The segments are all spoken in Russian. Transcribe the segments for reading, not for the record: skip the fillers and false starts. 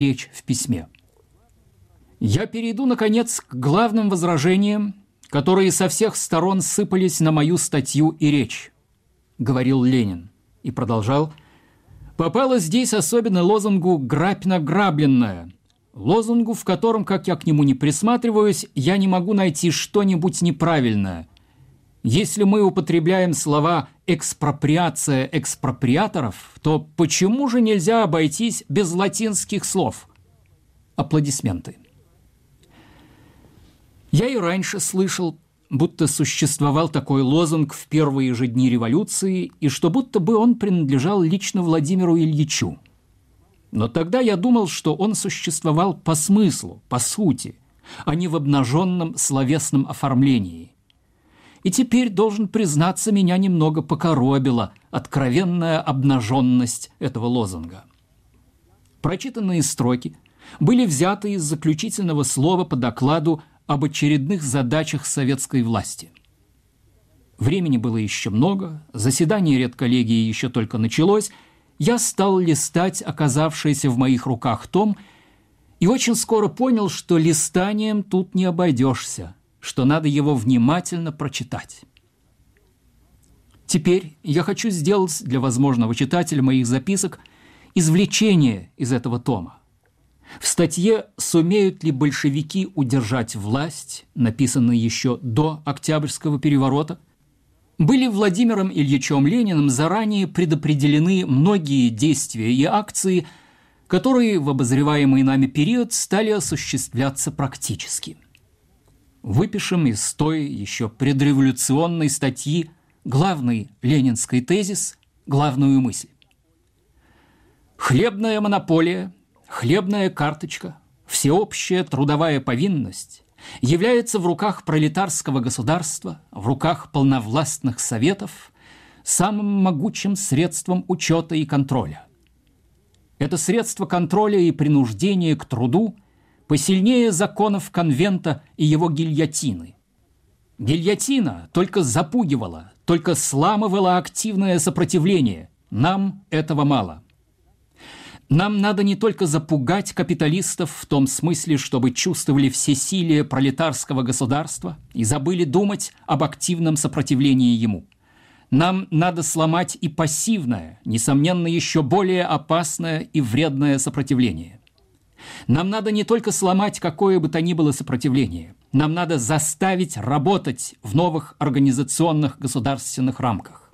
речь в письме. Я перейду, наконец, к главным возражениям, которые со всех сторон сыпались на мою статью и речь, говорил Ленин, и продолжал: попало здесь особенно лозунгу «грабь награбленное», лозунгу, в котором, как я к нему не присматриваюсь, я не могу найти что-нибудь неправильное. Если мы употребляем слова «экспроприация экспроприаторов», то почему же нельзя обойтись без латинских слов? Аплодисменты. Я и раньше слышал, будто существовал такой лозунг в первые же дни революции, и что будто бы он принадлежал лично Владимиру Ильичу. Но тогда я думал, что он существовал по смыслу, по сути, а не в обнаженном словесном оформлении. И теперь, должен признаться, меня немного покоробила откровенная обнаженность этого лозунга. Прочитанные строки были взяты из заключительного слова по докладу об очередных задачах советской власти. Времени было еще много, заседание редколлегии еще только началось, я стал листать оказавшийся в моих руках том и очень скоро понял, что листанием тут не обойдешься, что надо его внимательно прочитать. Теперь я хочу сделать для возможного читателя моих записок извлечение из этого тома. В статье «Сумеют ли большевики удержать власть», написанной еще до Октябрьского переворота, были Владимиром Ильичем Лениным заранее предопределены многие действия и акции, которые в обозреваемый нами период стали осуществляться практически. Выпишем из той еще предреволюционной статьи главный ленинский тезис, главную мысль. Хлебная монополия, хлебная карточка, всеобщая трудовая повинность является в руках пролетарского государства, в руках полновластных советов, самым могучим средством учета и контроля. Это средство контроля и принуждения к труду посильнее законов конвента и его гильотины. Гильотина только запугивала, только сламывала активное сопротивление. Нам этого мало. Нам надо не только запугать капиталистов в том смысле, чтобы чувствовали всесилие пролетарского государства и забыли думать об активном сопротивлении ему. Нам надо сломать и пассивное, несомненно, еще более опасное и вредное сопротивление. Нам надо не только сломать какое бы то ни было сопротивление, нам надо заставить работать в новых организационных государственных рамках.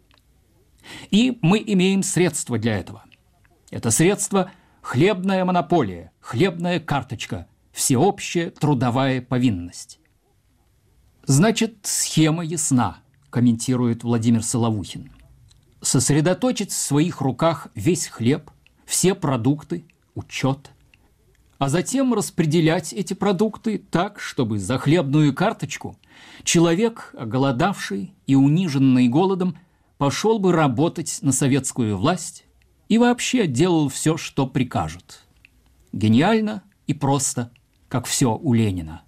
И мы имеем средства для этого. Это средство – хлебная монополия, хлебная карточка, всеобщая трудовая повинность. Значит, схема ясна, комментирует Владимир Соловухин. Сосредоточить в своих руках весь хлеб, все продукты, учет, а затем распределять эти продукты так, чтобы за хлебную карточку человек, оголодавший и униженный голодом, пошел бы работать на советскую власть и вообще делал все, что прикажут. Гениально и просто, как все у Ленина.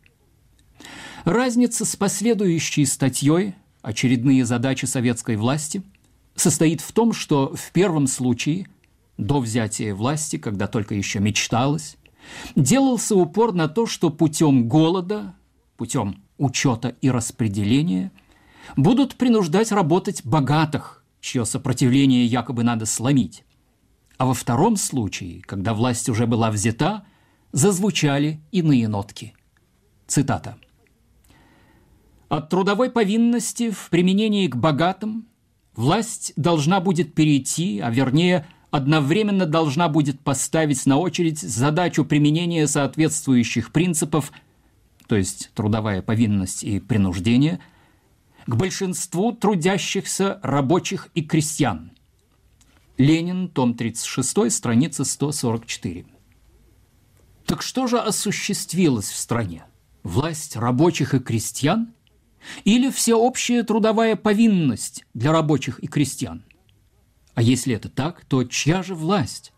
Разница с последующей статьей «Очередные задачи советской власти» состоит в том, что в первом случае, до взятия власти, когда только еще мечталось, делался упор на то, что путем голода, путем учета и распределения будут принуждать работать богатых, чье сопротивление якобы надо сломить. А во втором случае, когда власть уже была взята, зазвучали иные нотки. Цитата. «От трудовой повинности в применении к богатым власть должна будет перейти, а вернее одновременно должна будет поставить на очередь задачу применения соответствующих принципов, то есть трудовая повинность и принуждение, к большинству трудящихся рабочих и крестьян». Ленин, том 36, страница 144. Так что же осуществилось в стране? Власть рабочих и крестьян? Или всеобщая трудовая повинность для рабочих и крестьян? А если это так, то чья же власть?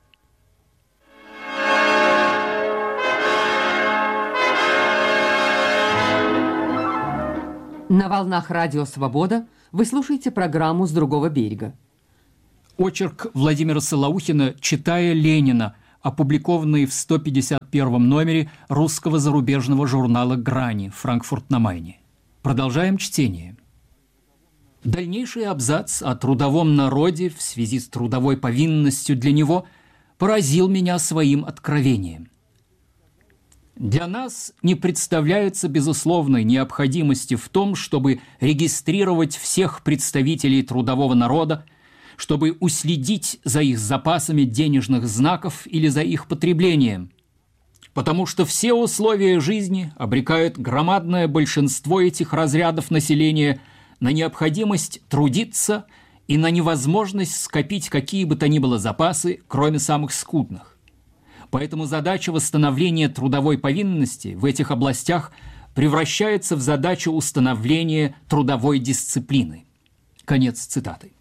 На волнах Радио Свобода вы слушаете программу «С другого берега». Очерк Владимира Солоухина «Читая Ленина» опубликованные в 151 номере русского зарубежного журнала «Грани», Франкфурт на Майне. Продолжаем чтение. Дальнейший абзац о трудовом народе в связи с трудовой повинностью для него поразил меня своим откровением. Для нас не представляется безусловной необходимости в том, чтобы регистрировать всех представителей трудового народа, чтобы уследить за их запасами денежных знаков или за их потреблением, потому что все условия жизни обрекают громадное большинство этих разрядов населения на необходимость трудиться и на невозможность скопить какие бы то ни было запасы, кроме самых скудных. Поэтому задача восстановления трудовой повинности в этих областях превращается в задачу установления трудовой дисциплины. Конец цитаты.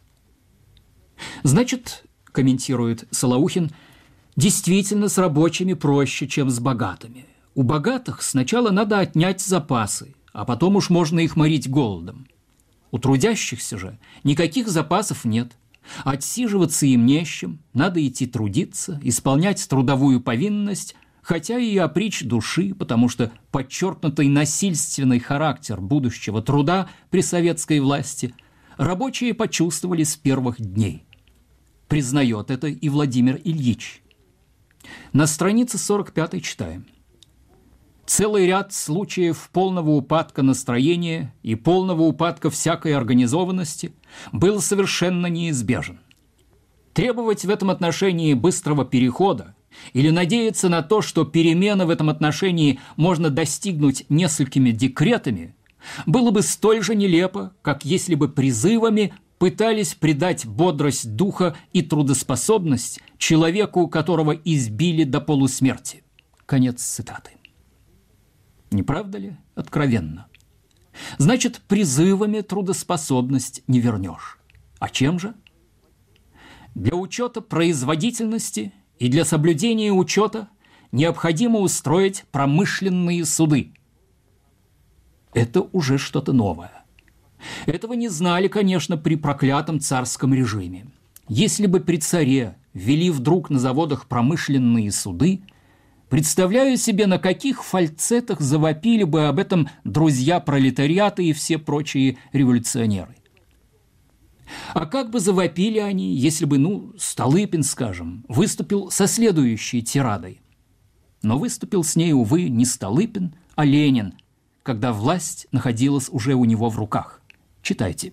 Значит, комментирует Солоухин, действительно с рабочими проще, чем с богатыми. У богатых сначала надо отнять запасы, а потом уж можно их морить голодом. У трудящихся же никаких запасов нет. Отсиживаться им не с чем, надо идти трудиться, исполнять трудовую повинность, хотя и опричь души, потому что подчеркнутый насильственный характер будущего труда при советской власти рабочие почувствовали с первых дней. Признает это и Владимир Ильич. На странице 45 читаем. Целый ряд случаев полного упадка настроения и полного упадка всякой организованности был совершенно неизбежен. Требовать в этом отношении быстрого перехода или надеяться на то, что перемены в этом отношении можно достигнуть несколькими декретами, было бы столь же нелепо, как если бы призывами пытались придать бодрость духа и трудоспособность человеку, которого избили до полусмерти. Конец цитаты. Не правда ли? Откровенно. Значит, призывами трудоспособность не вернешь. А чем же? Для учета производительности и для соблюдения учета необходимо устроить промышленные суды. Это уже что-то новое. Этого не знали, конечно, при проклятом царском режиме. Если бы при царе ввели вдруг на заводах промышленные суды, представляю себе, на каких фальцетах завопили бы об этом друзья пролетариата и все прочие революционеры. А как бы завопили они, если бы, Столыпин, скажем, выступил со следующей тирадой? Но выступил с ней, увы, не Столыпин, а Ленин, когда власть находилась уже у него в руках. Читайте.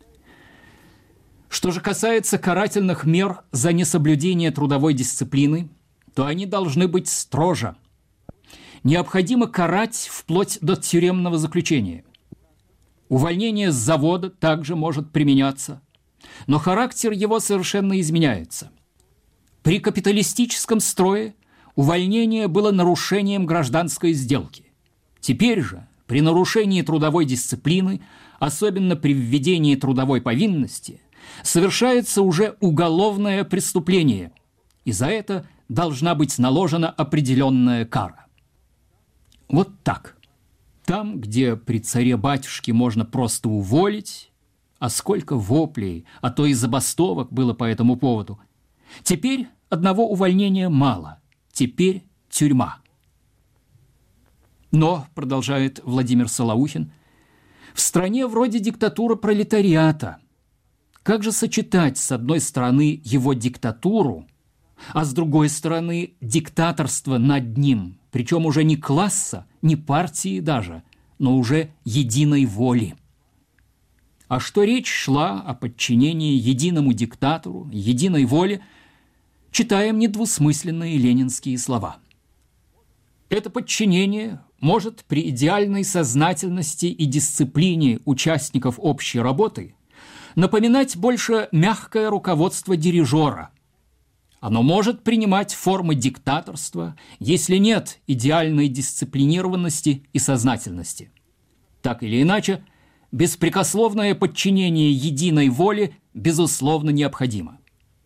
Что же касается карательных мер за несоблюдение трудовой дисциплины, то они должны быть строже. Необходимо карать вплоть до тюремного заключения. Увольнение с завода также может применяться, но характер его совершенно изменяется. При капиталистическом строе увольнение было нарушением гражданской сделки. Теперь же, при нарушении трудовой дисциплины, особенно при введении трудовой повинности, совершается уже уголовное преступление, и за это должна быть наложена определенная кара. Вот так. Там, где при царе-батюшке можно просто уволить, а сколько воплей, а то и забастовок было по этому поводу, теперь одного увольнения мало, теперь тюрьма. Но, продолжает Владимир Солоухин, в стране вроде диктатуры пролетариата. Как же сочетать с одной стороны его диктатуру, а с другой стороны диктаторство над ним, причем уже не класса, не партии даже, но уже единой воли? А что речь шла о подчинении единому диктатору, единой воле, читаем недвусмысленные ленинские слова. Это подчинение может при идеальной сознательности и дисциплине участников общей работы напоминать больше мягкое руководство дирижера. Оно может принимать формы диктаторства, если нет идеальной дисциплинированности и сознательности. Так или иначе, беспрекословное подчинение единой воле безусловно необходимо.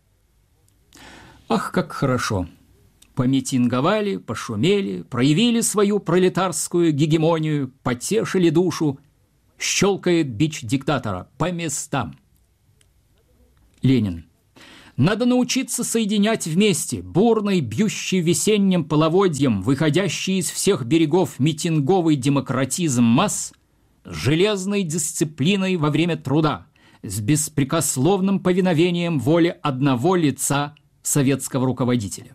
Ах, как хорошо! Помитинговали, пошумели, проявили свою пролетарскую гегемонию, потешили душу, щелкает бич диктатора по местам. Ленин. Надо научиться соединять вместе бурный, бьющий весенним половодьем, выходящий из всех берегов митинговый демократизм масс с железной дисциплиной во время труда, с беспрекословным повиновением воле одного лица советского руководителя.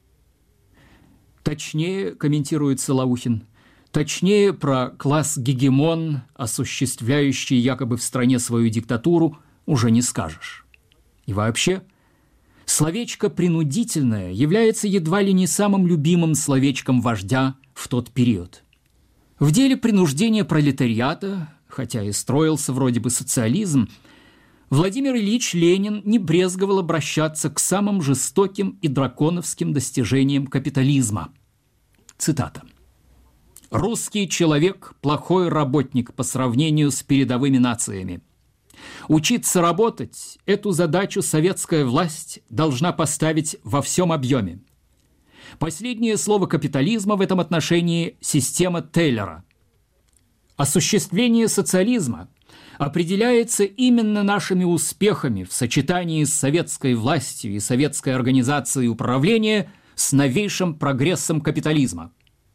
Точнее, комментирует Солоухин, точнее про класс-гегемон, осуществляющий якобы в стране свою диктатуру, уже не скажешь. И вообще, словечко «принудительное» является едва ли не самым любимым словечком вождя в тот период. В деле принуждения пролетариата, хотя и строился вроде бы социализм, Владимир Ильич Ленин не брезговал обращаться к самым жестоким и драконовским достижениям капитализма. Цитата. «Русский человек – плохой работник по сравнению с передовыми нациями. Учиться работать – эту задачу советская власть должна поставить во всем объеме. Последнее слово капитализма в этом отношении – система Тейлора. Осуществление социализма определяется именно нашими успехами в сочетании с советской властью и советской организацией управления с новейшим прогрессом капитализма».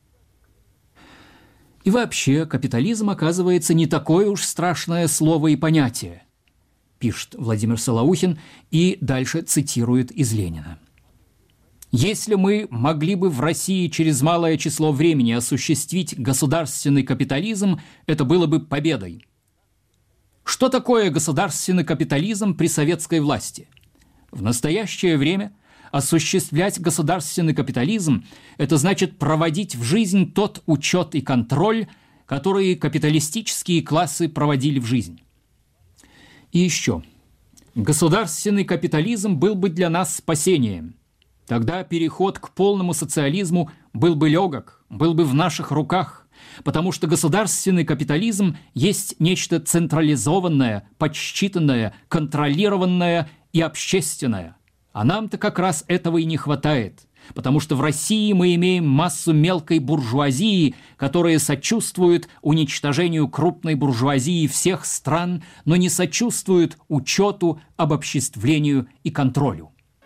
И вообще, капитализм, оказывается, не такое уж страшное слово и понятие, пишет Владимир Солоухин и дальше цитирует из Ленина. «Если мы могли бы в России через малое число времени осуществить государственный капитализм, это было бы победой. Что такое государственный капитализм при советской власти? В настоящее время осуществлять государственный капитализм – это значит проводить в жизнь тот учет и контроль, которые капиталистические классы проводили в жизнь. И еще. Государственный капитализм был бы для нас спасением. Тогда переход к полному социализму был бы легок, был бы в наших руках, потому что государственный капитализм есть нечто централизованное, подсчитанное, контролированное и общественное. А нам-то как раз этого и не хватает, потому что в России мы имеем массу мелкой буржуазии, которая сочувствует уничтожению крупной буржуазии всех стран, но не сочувствует учету, обобществлению и контролю.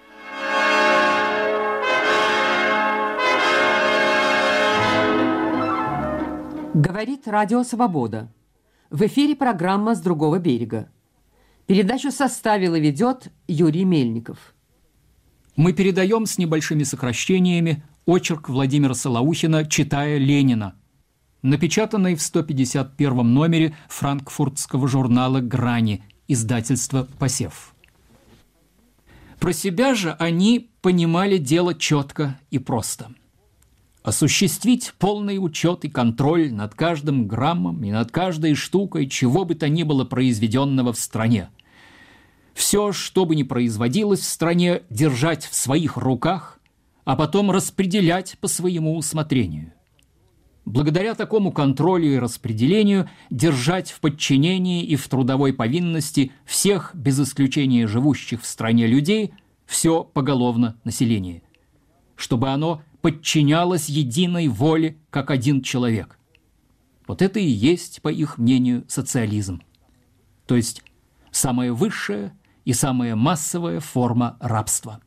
Говорит Радио Свобода. В эфире программа «С другого берега». Передачу составил и ведет Юрий Мельников. Мы передаем с небольшими сокращениями очерк Владимира Солоухина «Читая Ленина», напечатанный в 151 номере франкфуртского журнала «Грани», издательство «Посев». Про себя же они понимали дело четко и просто. Осуществить полный учет и контроль над каждым граммом и над каждой штукой чего бы то ни было произведенного в стране. Все, что бы ни производилось в стране, держать в своих руках, а потом распределять по своему усмотрению. Благодаря такому контролю и распределению держать в подчинении и в трудовой повинности всех, без исключения живущих в стране людей, все поголовно население, чтобы оно подчинялось единой воле, как один человек. Вот это и есть, по их мнению, социализм. То есть самая высшая и самая массовая форма рабства.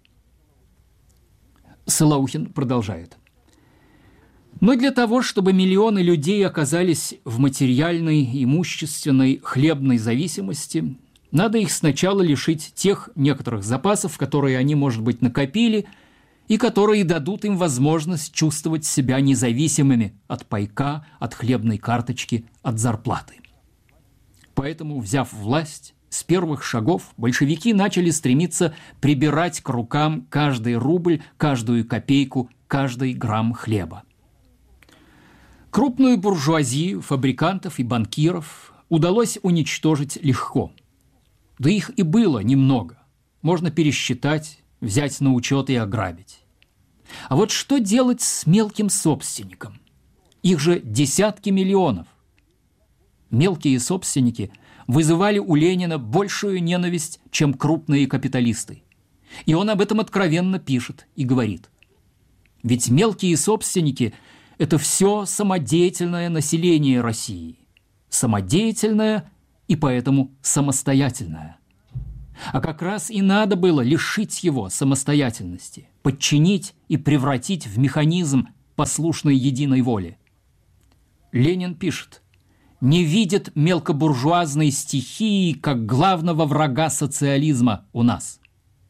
Солоухин продолжает. Но для того, чтобы миллионы людей оказались в материальной, имущественной, хлебной зависимости, надо их сначала лишить тех некоторых запасов, которые они, может быть, накопили, и которые дадут им возможность чувствовать себя независимыми от пайка, от хлебной карточки, от зарплаты. Поэтому, взяв власть, с первых шагов большевики начали стремиться прибирать к рукам каждый рубль, каждую копейку, каждый грамм хлеба. Крупную буржуазию, фабрикантов и банкиров удалось уничтожить легко. Да их и было немного. Можно пересчитать, взять на учет и ограбить. А вот что делать с мелким собственником? Их же десятки миллионов. Мелкие собственники вызывали у Ленина большую ненависть, чем крупные капиталисты. И он об этом откровенно пишет и говорит. Ведь мелкие собственники – это все самодеятельное население России. Самодеятельное и поэтому самостоятельное. А как раз и надо было лишить его самостоятельности, подчинить и превратить в механизм послушной единой воли. Ленин пишет: «Не видит мелкобуржуазной стихии как главного врага социализма у нас».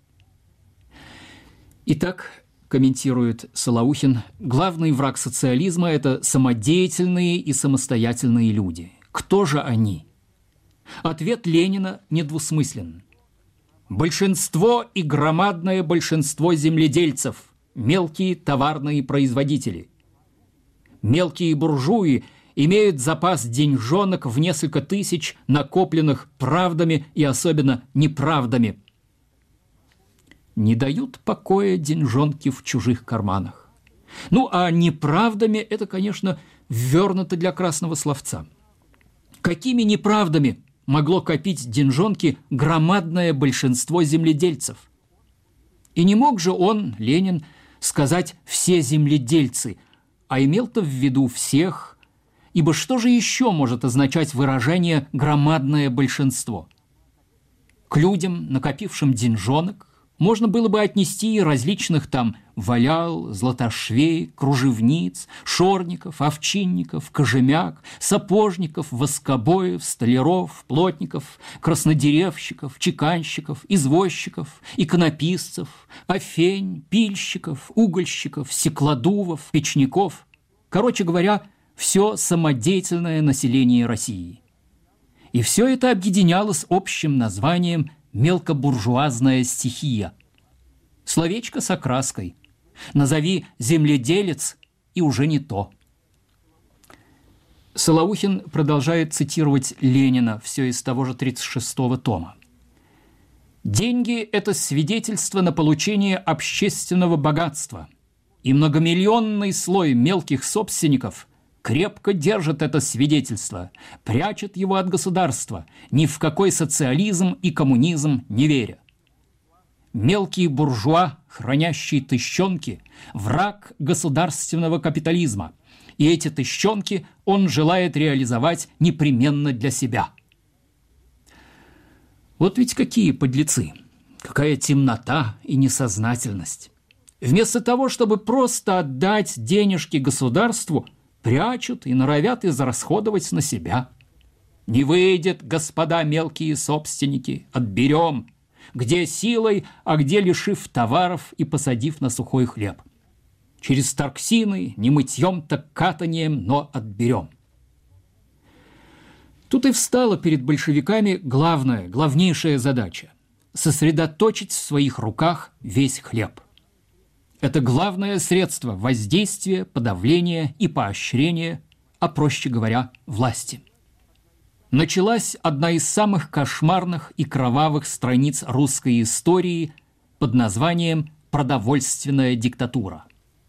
Итак, комментирует Солоухин, главный враг социализма – это самодеятельные и самостоятельные люди. Кто же они? Ответ Ленина недвусмыслен. Большинство и громадное большинство земледельцев, мелкие товарные производители. Мелкие буржуи имеют запас деньжонок в несколько тысяч, накопленных правдами и особенно неправдами. Не дают покоя деньжонки в чужих карманах. Ну, а неправдами это, конечно, ввернуто для красного словца. Какими неправдами могло копить деньжонки громадное большинство земледельцев? И не мог же он, Ленин, сказать «все земледельцы», а имел-то в виду всех, ибо что же еще может означать выражение «громадное большинство»? К людям, накопившим деньжонок, можно было бы отнести и различных там валял, златошвей, кружевниц, шорников, овчинников, кожемяк, сапожников, воскобоев, столяров, плотников, краснодеревщиков, чеканщиков, извозчиков, иконописцев, афень, пильщиков, угольщиков, стеклодувов, печников. Короче говоря, все самодеятельное население России. И все это объединялось общим названием «мелкобуржуазная стихия». Словечко с окраской. Назови «земледелец» и уже не то. Солоухин продолжает цитировать Ленина, все из того же 36-го тома. «Деньги – это свидетельство на получение общественного богатства, и многомиллионный слой мелких собственников крепко держит это свидетельство, прячет его от государства, ни в какой социализм и коммунизм не веря. Мелкий буржуа, хранящий тыщенки, враг государственного капитализма, и эти тыщенки он желает реализовать непременно для себя». Вот ведь какие подлецы, какая темнота и несознательность. Вместо того, чтобы просто отдать денежки государству, прячут и норовят израсходовать на себя. Не выйдет, господа мелкие собственники, отберем, где силой, а где лишив товаров и посадив на сухой хлеб. Через торксины, не мытьем, так катанием, но отберем. Тут и встала перед большевиками главнейшая задача – сосредоточить в своих руках весь хлеб. Это главное средство воздействия, подавления и поощрения, а проще говоря, власти. Началась одна из самых кошмарных и кровавых страниц русской истории под названием «Продовольственная диктатура».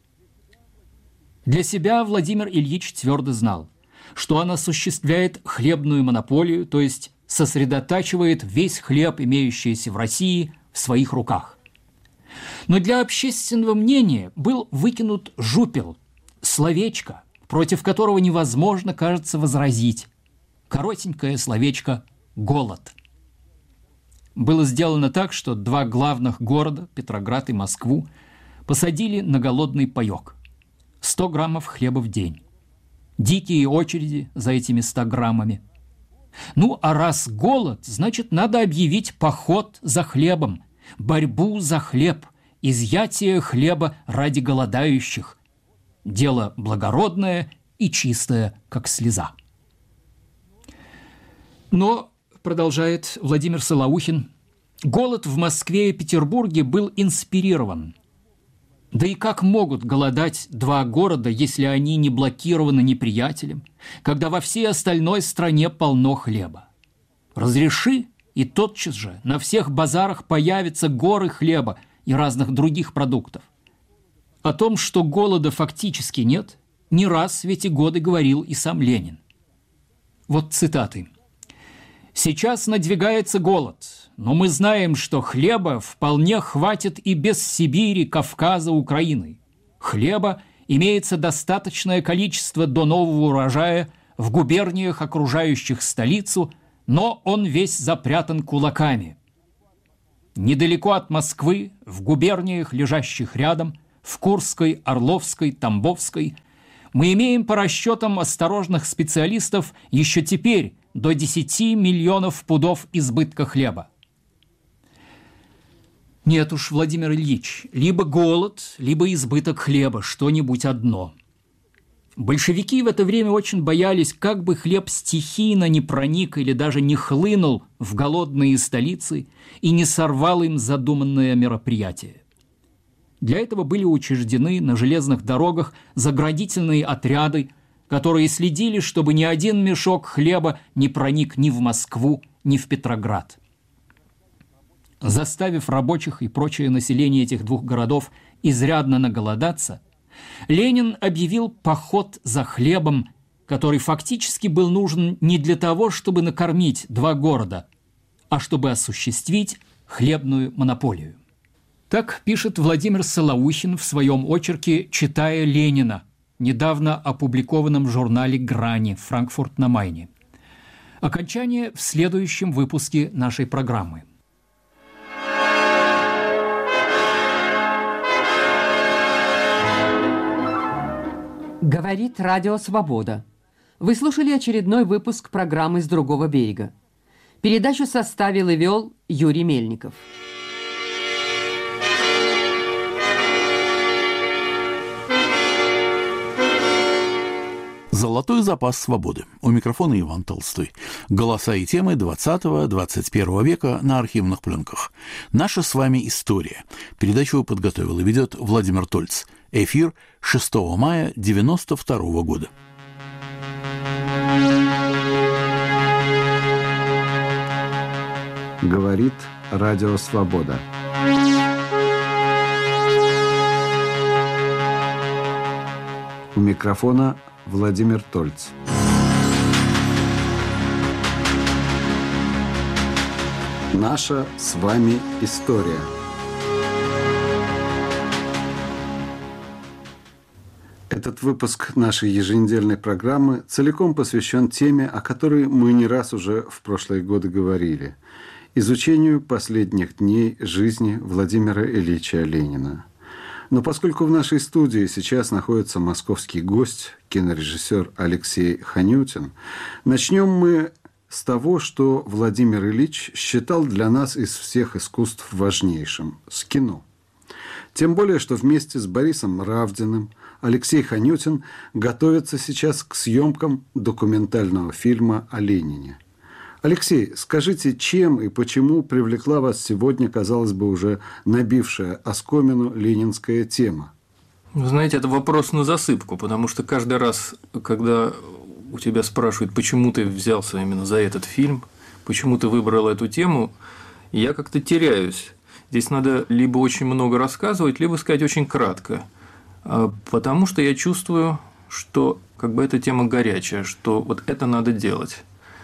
Для себя Владимир Ильич твердо знал, что он осуществляет хлебную монополию, то есть сосредотачивает весь хлеб, имеющийся в России, в своих руках. Но для общественного мнения был выкинут жупел, словечко, против которого невозможно, кажется, возразить. Коротенькое словечко «голод». Было сделано так, что два главных города, Петроград и Москву, посадили на голодный паёк. 100 граммов хлеба в день. Дикие очереди за этими 100 граммами. Ну, а раз голод, значит, надо объявить поход за хлебом, борьбу за хлеб, изъятие хлеба ради голодающих. Дело благородное и чистое, как слеза. Но, продолжает Владимир Солоухин, голод в Москве и Петербурге был инспирирован. Да и как могут голодать два города, если они не блокированы неприятелем, когда во всей остальной стране полно хлеба? Разреши, и тотчас же на всех базарах появятся горы хлеба и разных других продуктов. О том, что голода фактически нет, не раз в эти годы говорил и сам Ленин. Вот цитаты. «Сейчас надвигается голод, но мы знаем, что хлеба вполне хватит и без Сибири, Кавказа, Украины. Хлеба имеется достаточное количество до нового урожая в губерниях, окружающих столицу, но он весь запрятан кулаками. недалеко от Москвы, в губерниях, лежащих рядом, в Курской, Орловской, Тамбовской, мы имеем по расчетам осторожных специалистов еще теперь до 10 миллионов пудов избытка хлеба. Нет уж, Владимир Ильич, либо голод, либо избыток хлеба, что-нибудь одно. Большевики в это время очень боялись, как бы хлеб стихийно не проник или даже не хлынул в голодные столицы и не сорвал им задуманное мероприятие. Для этого были учреждены на железных дорогах заградительные отряды, которые следили, чтобы ни один мешок хлеба не проник ни в Москву, ни в Петроград. Заставив рабочих и прочее население этих двух городов изрядно наголодаться, Ленин объявил поход за хлебом, который фактически был нужен не для того, чтобы накормить два города, а чтобы осуществить хлебную монополию. Так пишет Владимир Солоухин в своем очерке «Читая Ленина», недавно опубликованном в журнале «Грани», Франкфурт на Майне. Окончание в следующем выпуске нашей программы. Говорит Радио Свобода. Вы слушали очередной выпуск программы «С другого берега». Передачу составил и вел Юрий Мельников. «Золотой запас свободы». У микрофона Иван Толстой. Голоса и темы 20-21 века на архивных пленках. Наша с вами история. Передачу подготовил и ведет Владимир Тольц. Эфир 6 мая 1992 года. Говорит Радио Свобода. У микрофона Владимир Тольц. Наша с вами история. Этот выпуск нашей еженедельной программы целиком посвящен теме, о которой мы не раз уже в прошлые годы говорили – изучению последних дней жизни Владимира Ильича Ленина. Но поскольку в нашей студии сейчас находится московский гость, кинорежиссер Алексей Ханютин, начнем мы с того, что Владимир Ильич считал для нас из всех искусств важнейшим – с кино. Тем более, что вместе с Борисом Равдиным Алексей Ханютин готовится сейчас к съемкам документального фильма о Ленине. Алексей, скажите, чем и почему привлекла вас сегодня, казалось бы, уже набившая оскомину ленинская тема? Вы знаете, это вопрос на засыпку, потому что каждый раз, когда у тебя спрашивают, почему ты взялся именно за этот фильм, почему ты выбрал эту тему, я как-то теряюсь. Здесь надо либо очень много рассказывать, либо сказать очень кратко, потому что я чувствую, что как бы эта тема горячая, что вот это надо делать.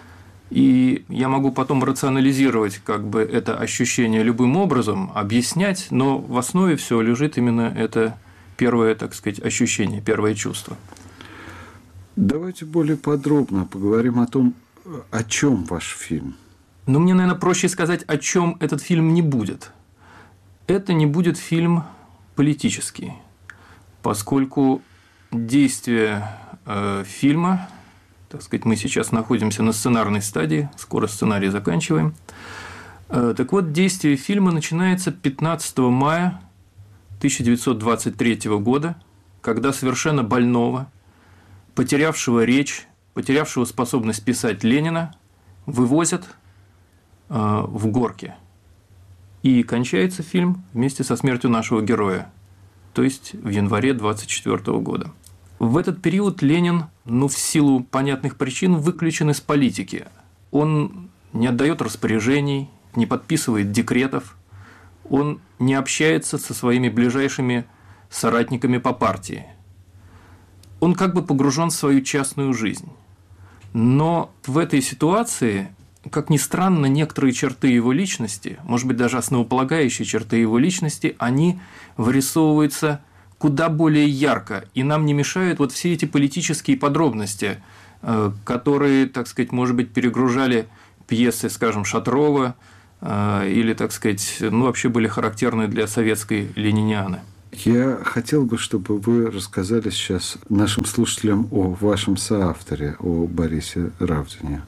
И я могу потом рационализировать как бы это ощущение любым образом, объяснять, но в основе всего лежит именно это первое, так сказать, ощущение, первое чувство. Давайте более подробно поговорим о том, о чем ваш фильм. Но мне, наверное, проще сказать, о чем этот фильм не будет. Это не будет фильм политический, поскольку действие фильма, так сказать, мы сейчас находимся на сценарной стадии, скоро сценарий заканчиваем. Так вот, действие фильма начинается 15 мая 1923 года, когда совершенно больного, потерявшего речь, потерявшего способность писать Ленина, вывозят в Горки. И кончается фильм вместе со смертью нашего героя, то есть в январе 1924 года. В этот период Ленин, в силу понятных причин, выключен из политики. Он не отдает распоряжений, не подписывает декретов, он не общается со своими ближайшими соратниками по партии. Он как бы погружен в свою частную жизнь. Но в этой ситуации, как ни странно, некоторые черты его личности, может быть, даже основополагающие черты его личности, они вырисовываются куда более ярко, и нам не мешают вот все эти политические подробности, которые, так сказать, может быть, перегружали пьесы, скажем, Шатрова, или, так сказать, вообще были характерны для советской ленинианы. Я хотел бы, чтобы вы рассказали сейчас нашим слушателям о вашем соавторе, о Борисе Равдине.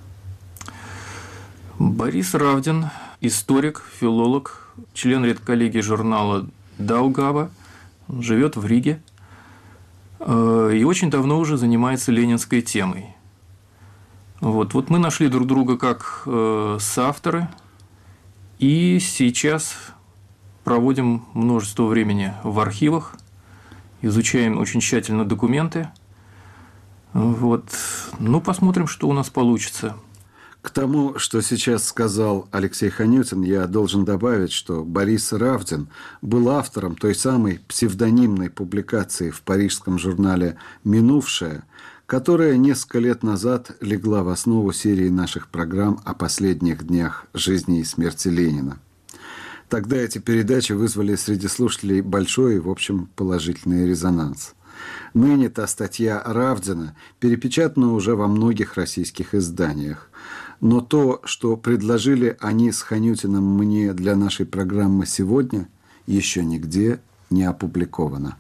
Борис Равдин – историк, филолог, член редколлегии журнала «Даугава», живет в Риге и очень давно уже занимается ленинской темой. Вот мы нашли друг друга как соавторы, и сейчас проводим множество времени в архивах, изучаем очень тщательно документы. Посмотрим, что у нас получится. К тому, что сейчас сказал Алексей Ханютин, я должен добавить, что Борис Равдин был автором той самой псевдонимной публикации в парижском журнале «Минувшее», которая несколько лет назад легла в основу серии наших программ о последних днях жизни и смерти Ленина. Тогда эти передачи вызвали среди слушателей большой и, в общем, положительный резонанс. Ныне та статья Равдина перепечатана уже во многих российских изданиях. Но то, что предложили они с Ханютиным мне для нашей программы сегодня, еще нигде не опубликовано.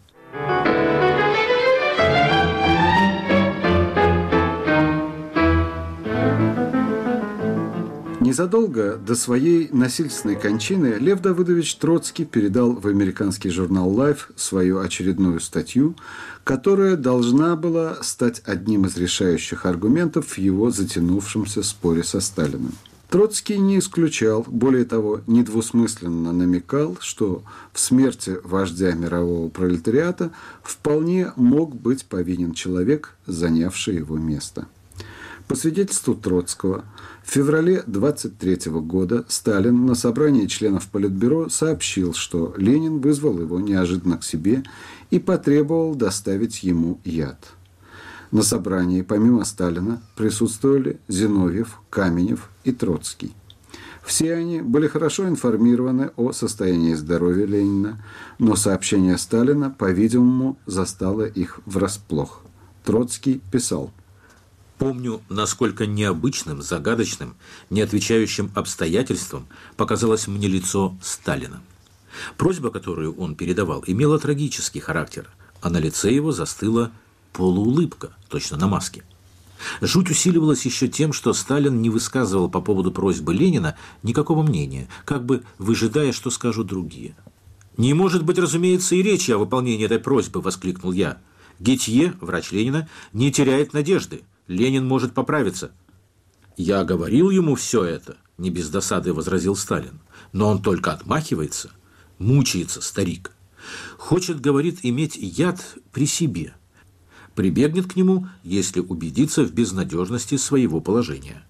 Незадолго до своей насильственной кончины Лев Давыдович Троцкий передал в американский журнал Life свою очередную статью, которая должна была стать одним из решающих аргументов в его затянувшемся споре со Сталиным. Троцкий не исключал, более того, недвусмысленно намекал, что в смерти вождя мирового пролетариата вполне мог быть повинен человек, занявший его место. По свидетельству Троцкого, в феврале 1923 года Сталин на собрании членов Политбюро сообщил, что Ленин вызвал его неожиданно к себе и потребовал доставить ему яд. На собрании помимо Сталина присутствовали Зиновьев, Каменев и Троцкий. Все они были хорошо информированы о состоянии здоровья Ленина, но сообщение Сталина, по-видимому, застало их врасплох. Троцкий писал: «Помню, насколько необычным, загадочным, не отвечающим обстоятельствам показалось мне лицо Сталина. Просьба, которую он передавал, имела трагический характер, а на лице его застыла полуулыбка, точно на маске. Жуть усиливалась еще тем, что Сталин не высказывал по поводу просьбы Ленина никакого мнения, как бы выжидая, что скажут другие. «Не может быть, разумеется, и речи о выполнении этой просьбы», – воскликнул я. «Гетье, врач Ленина, не теряет надежды. Ленин может поправиться». «Я говорил ему все это», – не без досады возразил Сталин. «Но он только отмахивается. Мучается старик. Хочет, говорит, иметь яд при себе. Прибегнет к нему, если убедится в безнадежности своего положения».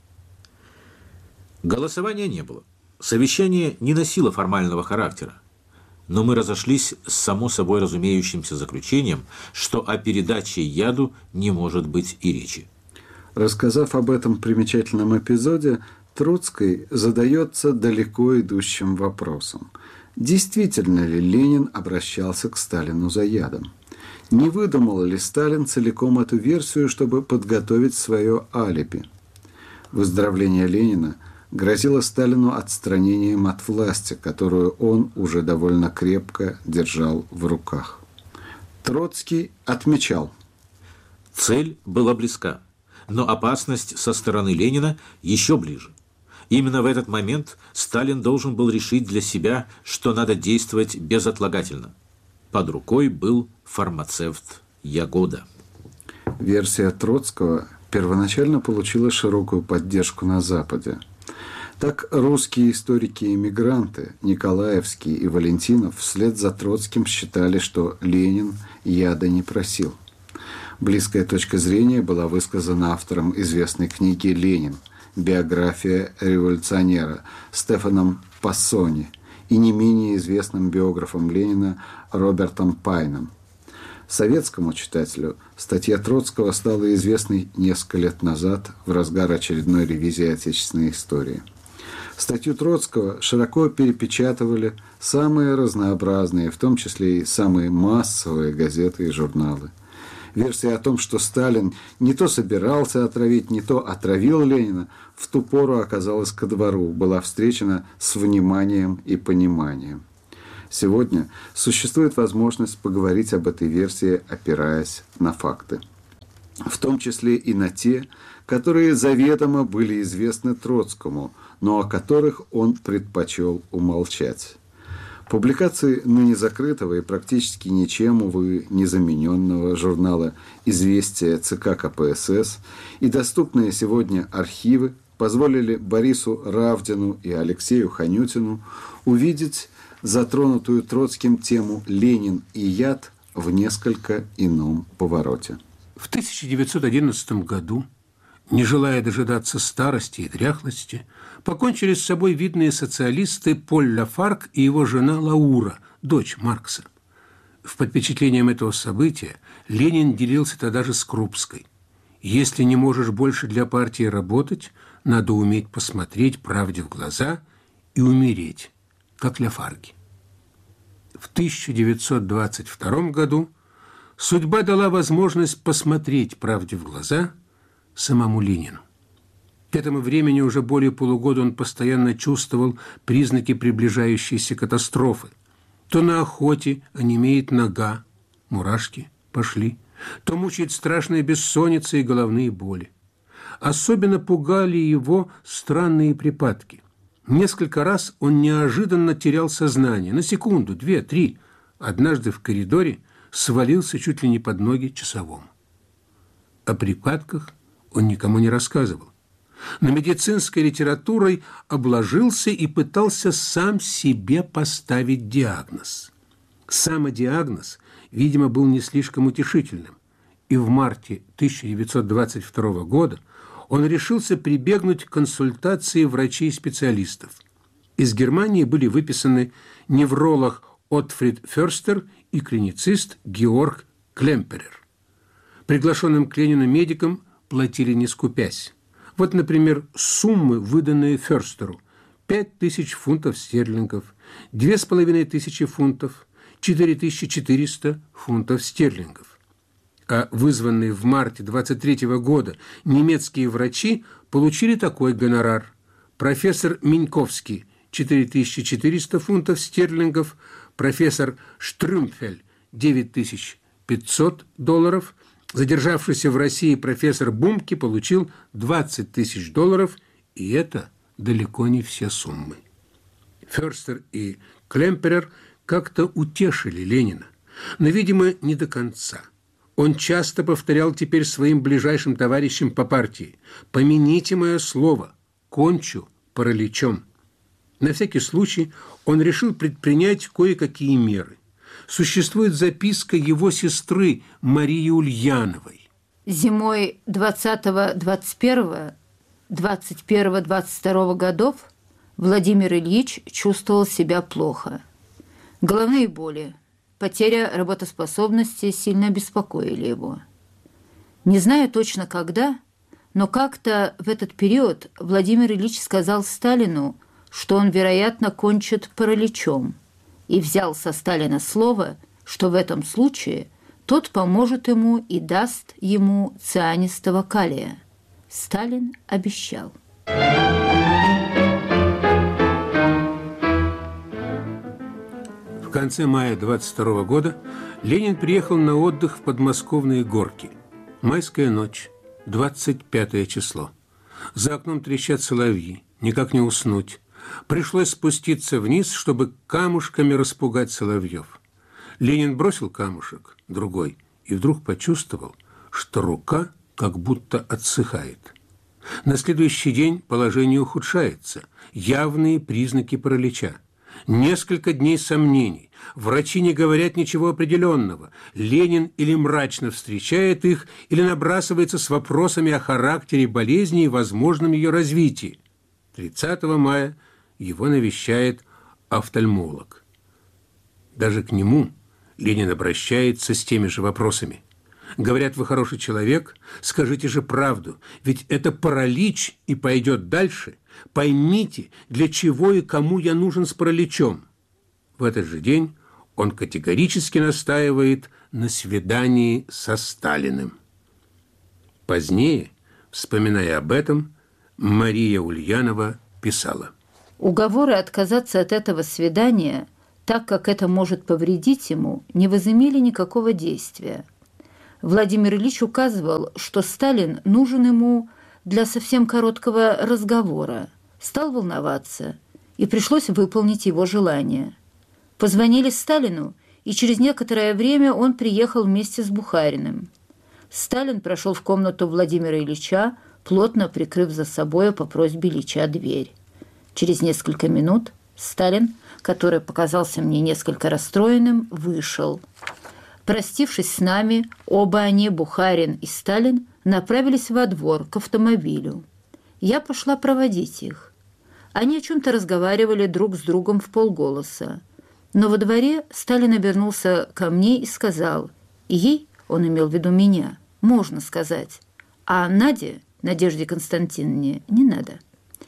Голосования не было. Совещание не носило формального характера. Но мы разошлись с само собой разумеющимся заключением, что о передаче яду не может быть и речи. Рассказав об этом примечательном эпизоде, Троцкий задается далеко идущим вопросом. Действительно ли Ленин обращался к Сталину за ядом? Не выдумал ли Сталин целиком эту версию, чтобы подготовить свое алиби? Выздоровление Ленина грозило Сталину отстранением от власти, которую он уже довольно крепко держал в руках. Троцкий отмечал: цель была близка, но опасность со стороны Ленина еще ближе. Именно в этот момент Сталин должен был решить для себя, что надо действовать безотлагательно. Под рукой был фармацевт Ягода. Версия Троцкого первоначально получила широкую поддержку на Западе. Так русские историки-эмигранты Николаевский и Валентинов вслед за Троцким считали, что Ленин яда не просил. Близкая точка зрения была высказана автором известной книги «Ленин. Биография революционера» Стефаном Пассони и не менее известным биографом Ленина Робертом Пайном. Советскому читателю статья Троцкого стала известной несколько лет назад в разгар очередной ревизии отечественной истории. Статью Троцкого широко перепечатывали самые разнообразные, в том числе и самые массовые газеты и журналы. Версия о том, что Сталин не то собирался отравить, не то отравил Ленина, в ту пору оказалась ко двору, была встречена с вниманием и пониманием. Сегодня существует возможность поговорить об этой версии, опираясь на факты. В том числе и на те, которые заведомо были известны Троцкому, но о которых он предпочел умолчать. Публикации ныне закрытого и практически ничем, увы, не замененного журнала «Известия ЦК КПСС» и доступные сегодня архивы позволили Борису Равдину и Алексею Ханютину увидеть затронутую Троцким тему «Ленин и яд» в несколько ином повороте. В 1911 году, не желая дожидаться старости и дряхлости, покончили с собой видные социалисты Поль Лафарг и его жена Лаура, дочь Маркса. Под впечатлением этого события Ленин делился тогда же с Крупской. «Если не можешь больше для партии работать, надо уметь посмотреть правде в глаза и умереть, как Лафарги». В 1922 году судьба дала возможность посмотреть правде в глаза самому Ленину. К этому времени уже более полугода он постоянно чувствовал признаки приближающейся катастрофы. То на охоте онемеет нога, мурашки пошли, то мучает страшная бессонница и головные боли. Особенно пугали его странные припадки. Несколько раз он неожиданно терял сознание, на секунду, 2-3. Однажды в коридоре свалился чуть ли не под ноги часовому. О припадках он никому не рассказывал. На медицинской литературой обложился и пытался сам себе поставить диагноз. Самодиагноз, видимо, был не слишком утешительным, и в марте 1922 года он решился прибегнуть к консультации врачей-специалистов. Из Германии были выписаны невролог Отфрид Ферстер и клиницист Георг Клемперер. Приглашенным к Ленину медикам платили не скупясь. Вот, например, суммы, выданные Ферстеру: 5000 фунтов стерлингов, 2500 фунтов, 4400 фунтов стерлингов. А вызванные в марте 23 года немецкие врачи получили такой гонорар. Профессор Миньковский – 4400 фунтов стерлингов, профессор Штрюмфель – $9500, задержавшийся в России профессор Бумке получил $20 000, и это далеко не все суммы. Ферстер и Клемперер как-то утешили Ленина, но, видимо, не до конца. Он часто повторял теперь своим ближайшим товарищам по партии: «Помяните мое слово, кончу параличом». На всякий случай он решил предпринять кое-какие меры. Существует записка его сестры Марии Ульяновой. Зимой 20-21, 21-22 годов Владимир Ильич чувствовал себя плохо. Головные боли, потеря работоспособности сильно беспокоили его. Не знаю точно когда, но как-то в этот период Владимир Ильич сказал Сталину, что он, вероятно, кончит параличом, и взял со Сталина слово, что в этом случае тот поможет ему и даст ему цианистого калия. Сталин обещал. В конце мая 22 года Ленин приехал на отдых в подмосковные Горки. Майская ночь, 25 число. За окном трещат соловьи, никак не уснуть. Пришлось спуститься вниз, чтобы камушками распугать соловьев. Ленин бросил камушек, другой, и вдруг почувствовал, что рука как будто отсыхает. На следующий день положение ухудшается, явные признаки паралича. Несколько дней сомнений. Врачи не говорят ничего определенного. Ленин или мрачно встречает их, или набрасывается с вопросами о характере болезни и возможном ее развитии. 30 мая его навещает офтальмолог. Даже к нему Ленин обращается с теми же вопросами. Говорят: вы хороший человек, скажите же правду, ведь это паралич и пойдет дальше. Поймите, для чего и кому я нужен с параличом. В этот же день Он категорически настаивает на свидании со Сталиным. Позднее, вспоминая об этом, Мария Ульянова писала: Уговоры отказаться от этого свидания, так как это может повредить ему, не возымели никакого действия. Владимир Ильич указывал, что Сталин нужен ему для совсем короткого разговора, стал волноваться, и пришлось выполнить его желание. Позвонили Сталину, и через некоторое время он приехал вместе с Бухариным. Сталин прошел в комнату Владимира Ильича, плотно прикрыв за собой по просьбе Ильича дверь. Через несколько минут Сталин, который показался мне несколько расстроенным, вышел. Простившись с нами, оба они, Бухарин и Сталин, направились во двор к автомобилю. Я пошла проводить их. Они о чем-то разговаривали друг с другом вполголоса. Но во дворе Сталин обернулся ко мне и сказал, и ей, он имел в виду меня, можно сказать, а Наде, Надежде Константиновне, не надо.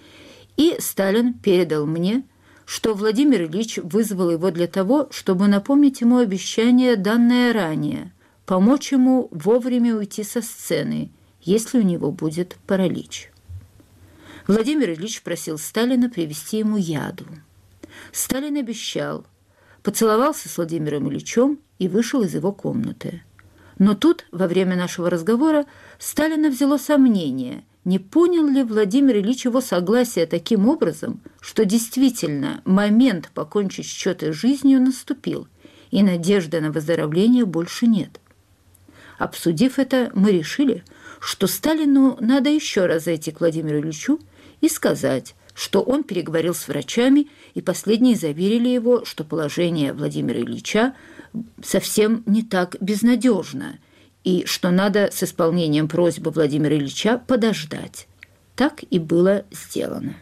И Сталин передал мне, что Владимир Ильич вызвал его для того, чтобы напомнить ему обещание, данное ранее, помочь ему вовремя уйти со сцены, если у него будет паралич. Владимир Ильич просил Сталина привезти ему яду. Сталин обещал, поцеловался с Владимиром Ильичем и вышел из его комнаты. Но тут, во время нашего разговора, Сталина взяло сомнение, не понял ли Владимир Ильич его согласия таким образом, что действительно момент покончить счеты с жизнью наступил, и надежды на выздоровление больше нет. Обсудив это, мы решили, что Сталину надо еще раз зайти к Владимиру Ильичу и сказать, что он переговорил с врачами, и последние заверили его, что положение Владимира Ильича совсем не так безнадежно, и что надо с исполнением просьбы Владимира Ильича подождать. Так и было сделано.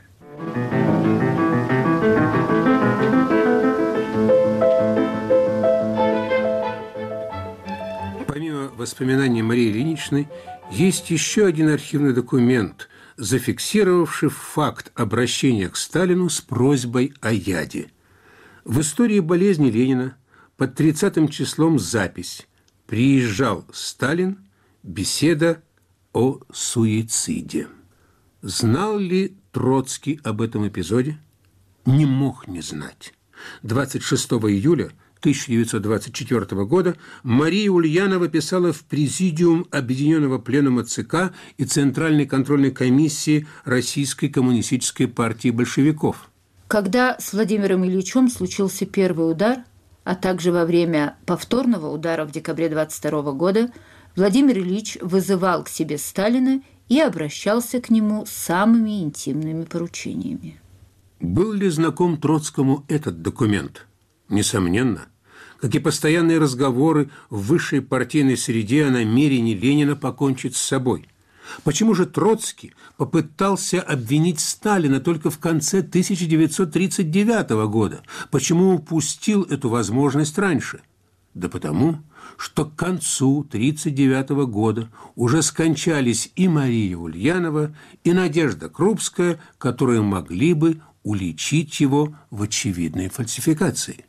Помимо воспоминаний Марии Ильиничны, есть еще один архивный документ, зафиксировавший факт обращения к Сталину с просьбой о яде. В истории болезни Ленина под 30-м числом запись: «Приезжал Сталин. Беседа о суициде». Знал ли Троцкий об этом эпизоде? Не мог не знать. 26 июля 1924 года Мария Ульянова писала в Президиум Объединенного Пленума ЦК и Центральной контрольной комиссии Российской коммунистической партии большевиков. Когда с Владимиром Ильичем случился первый удар, а также во время повторного удара в декабре 22 года, Владимир Ильич вызывал к себе Сталина и обращался к нему с самыми интимными поручениями. Был ли знаком Троцкому этот документ? Несомненно. Как и постоянные разговоры в высшей партийной среде о намерении Ленина покончить с собой. Почему же Троцкий попытался обвинить Сталина только в конце 1939 года? Почему упустил эту возможность раньше? Да потому, что к концу 1939 года уже скончались и Мария Ульянова, и Надежда Крупская, которые могли бы уличить его в очевидной фальсификации.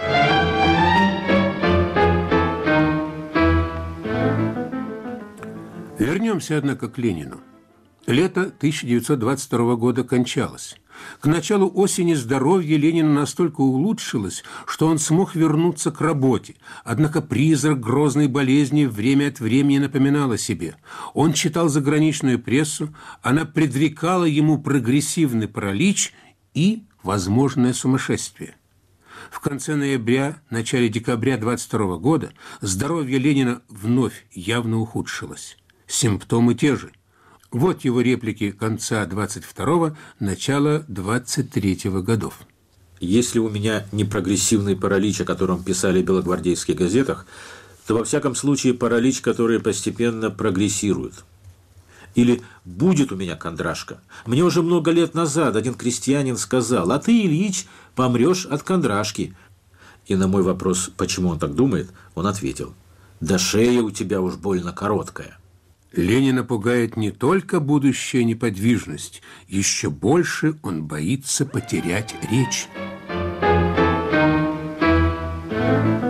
Вернемся, однако, к Ленину. Лето 1922 года кончалось. К началу осени здоровье Ленина настолько улучшилось, что он смог вернуться к работе. Однако призрак грозной болезни время от времени напоминал о себе. Он читал заграничную прессу, она предрекала ему прогрессивный паралич и возможное сумасшествие. В конце ноября, начале декабря 1922 года здоровье Ленина вновь явно ухудшилось. Симптомы те же. Вот его реплики конца 22-го, начала 23-го годов. Если у меня не прогрессивный паралич, о котором писали в белогвардейских газетах, то во всяком случае паралич, который постепенно прогрессирует. Или будет у меня кондрашка. Мне уже много лет назад один крестьянин сказал: а ты, Ильич, помрешь от кондрашки. И на мой вопрос, почему он так думает, он ответил: да шея у тебя уж больно короткая. Ленина пугает не только будущая неподвижность, еще больше он боится потерять речь.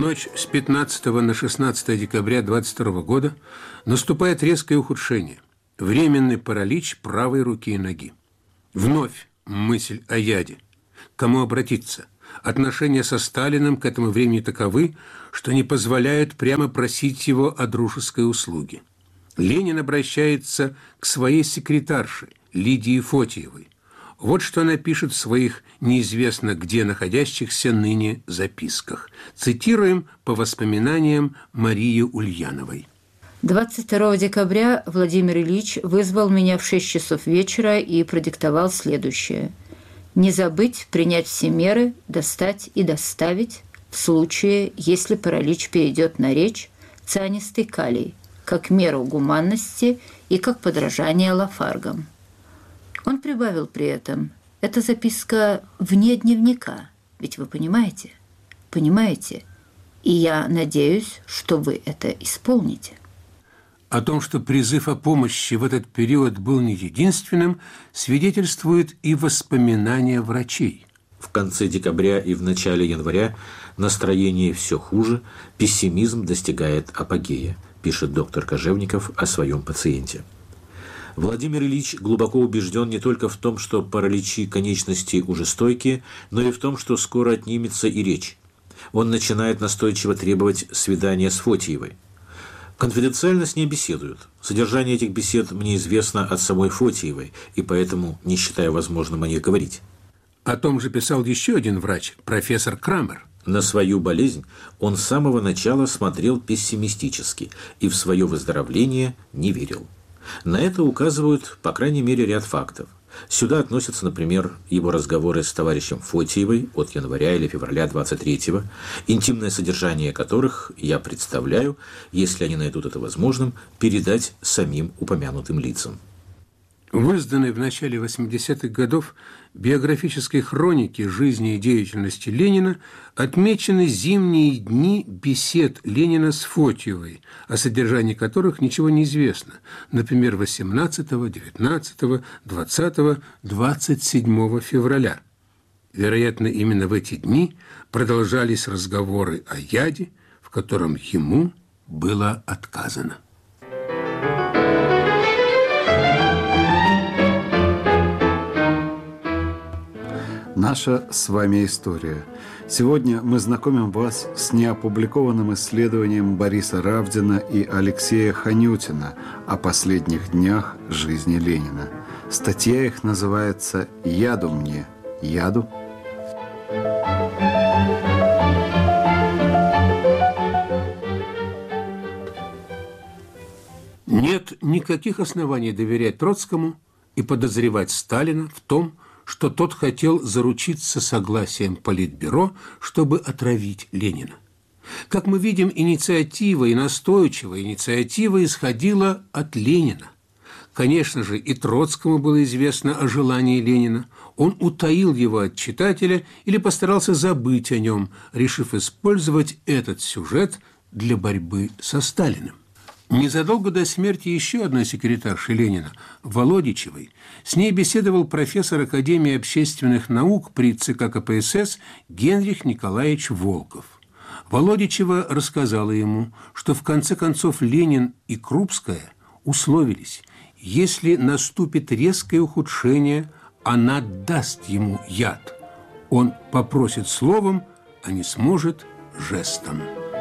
ночь с 15 на 16 декабря 22 года наступает резкое ухудшение, временный паралич правой руки и ноги. Вновь мысль о яде. Кому обратиться? Отношения со Сталиным к этому времени таковы, что не позволяют прямо просить его о дружеской услуге. Ленин обращается к своей секретарше Лидии Фотиевой. Вот что она пишет в своих неизвестно где находящихся ныне записках. Цитируем по воспоминаниям Марии Ульяновой. 22 декабря Владимир Ильич вызвал меня в 6 часов вечера и продиктовал следующее. Не забыть принять все меры, достать и доставить в случае, если паралич перейдет на речь, цианистый калий, как меру гуманности и как подражание Лафаргам. Он прибавил при этом: эта записка вне дневника, ведь вы понимаете? Понимаете? И я надеюсь, что вы это исполните. О том, что призыв о помощи в этот период был не единственным, свидетельствуют и воспоминания врачей. В конце декабря и в начале января настроение все хуже, пессимизм достигает апогея, пишет доктор Кожевников о своем пациенте. Владимир Ильич глубоко убежден не только в том, что параличи конечностей уже стойкие, но и в том, что скоро отнимется и речь. Он начинает настойчиво требовать свидания с Фотиевой. Конфиденциально с ней беседуют. Содержание этих бесед мне известно от самой Фотиевой, и поэтому не считаю возможным о них говорить. О том же писал еще один врач, профессор Крамер. На свою болезнь он с самого начала смотрел пессимистически и в свое выздоровление не верил. На это указывают, по крайней мере, ряд фактов. Сюда относятся, например, его разговоры с товарищем Фотиевой от января или февраля 23-го, интимное содержание которых я представляю, если они найдут это возможным, передать самим упомянутым лицам. В изданной в начале 80-х годов биографической хронике жизни и деятельности Ленина отмечены зимние дни бесед Ленина с Фотиевой, о содержании которых ничего не известно, например, 18, 19, 20, 27 февраля. Вероятно, именно в эти дни продолжались разговоры о яде, в котором ему было отказано. Наша с вами история. Сегодня мы знакомим вас с неопубликованным исследованием Бориса Равдина и Алексея Ханютина о последних днях жизни Ленина. Статья их называется «Яду мне, яду». Нет никаких оснований доверять Троцкому и подозревать Сталина в том, что тот хотел заручиться согласием Политбюро, чтобы отравить Ленина. Как мы видим, инициатива и настойчивая инициатива исходила от Ленина. Конечно же, и Троцкому было известно о желании Ленина. Он утаил его от читателя или постарался забыть о нем, решив использовать этот сюжет для борьбы со Сталиным. Незадолго до смерти еще одной секретарши Ленина, Володичевой, с ней беседовал профессор Академии общественных наук при ЦК КПСС Генрих Николаевич Волков. Володичева рассказала ему, что в конце концов Ленин и Крупская условились, если наступит резкое ухудшение, она даст ему яд. Он попросит словом, а не сможет жестом.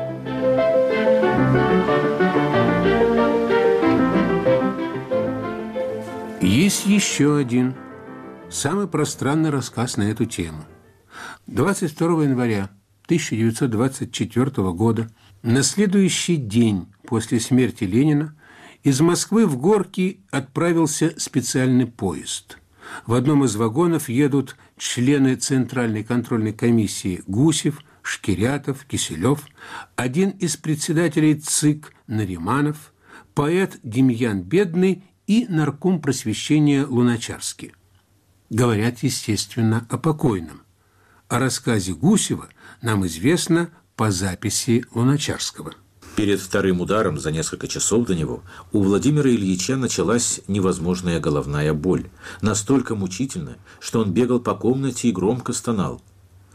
Есть еще один, самый пространный рассказ на эту тему. 22 января 1924 года, на следующий день после смерти Ленина, из Москвы в Горки отправился специальный поезд. В одном из вагонов едут члены Центральной контрольной комиссии Гусев, Шкирятов, Киселев, один из председателей ЦИК Нариманов, поэт Демьян Бедный и нарком просвещения Луначарский. Говорят, естественно, о покойном. О рассказе Гусева нам известно по записи Луначарского. Перед вторым ударом, за несколько часов до него, у Владимира Ильича началась невозможная головная боль, настолько мучительная, что он бегал по комнате и громко стонал.